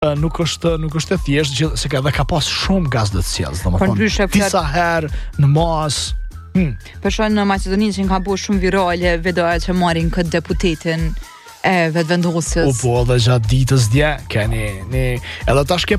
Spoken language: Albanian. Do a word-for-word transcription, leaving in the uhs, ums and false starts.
nuk është nuk është e thjeshtë që se ka dhe ka pas shumë gazdë të sjellës, domethënë disa herë në mas. Hmm. Për shkak në Maqedoninë që ka bërë shumë virale videoja që marrin këtë deputetin e vetëvendosjes. Po po, edhe gjatë ditës dje keni ne edhe tash ke